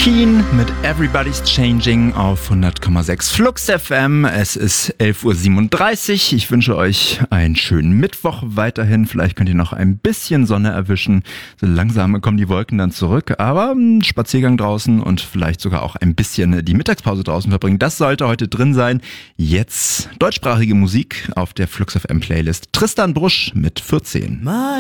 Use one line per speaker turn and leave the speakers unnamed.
Keen mit Everybody's Changing auf 100,6 Flux FM. Es ist 11.37 Uhr. Ich wünsche euch einen schönen Mittwoch weiterhin. Vielleicht könnt ihr noch ein bisschen Sonne erwischen. So langsam kommen die Wolken dann zurück. Aber ein Spaziergang draußen und vielleicht sogar auch ein bisschen die Mittagspause draußen verbringen. Das sollte heute drin sein. Jetzt deutschsprachige Musik auf der Flux FM Playlist. Tristan Brusch mit 14.